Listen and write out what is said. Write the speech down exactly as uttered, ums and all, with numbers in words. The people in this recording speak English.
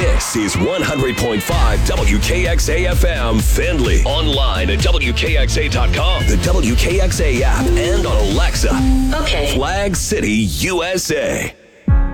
This is one hundred point five W K X A F M Findlay. Online at W K X A dot com, the W K X A app, and on Alexa. Okay. Flag City, U S A.